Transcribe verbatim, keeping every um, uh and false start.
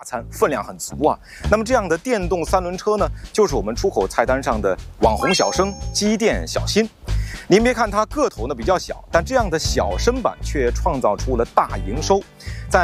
餐，分量很足啊。那么这样的电动三轮车呢，就是我们出口菜单上的网红小生机电小新。您别看它个头呢比较小，但这样的小身板却创造出了大营收。在